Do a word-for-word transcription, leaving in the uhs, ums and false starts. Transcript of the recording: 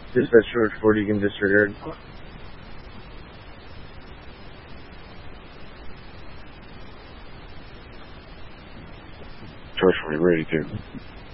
Dispatch George forty, you can disregard. George forty, ready to.